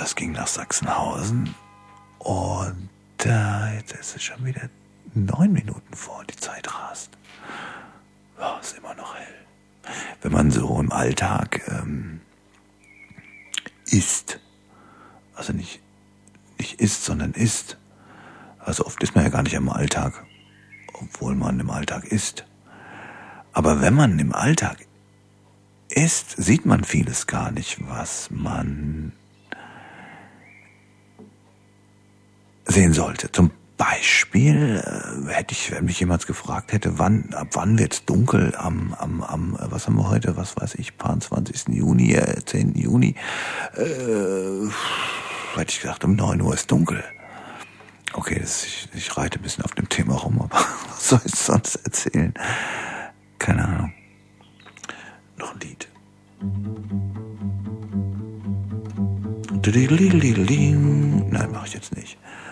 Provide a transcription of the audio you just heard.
das ging nach Sachsenhausen. Und jetzt ist es schon wieder 9 Minuten vor, die Zeit rast. Ja, ist immer noch hell. Wenn man so im Alltag isst, also nicht isst, sondern isst. Also oft ist man ja gar nicht im Alltag, obwohl man im Alltag isst. Aber wenn man im Alltag isst, sieht man vieles gar nicht, was man sehen sollte. Zum Beispiel wenn mich jemand gefragt hätte, ab wann wird's dunkel am was haben wir heute, was weiß ich, 20. Juni, 10. Juni, hätte ich gesagt, um 9 Uhr ist dunkel. Okay, ich reite ein bisschen auf dem Thema rum, aber was soll ich sonst erzählen? Keine Ahnung. Noch ein Lied. Nein, mache ich jetzt nicht.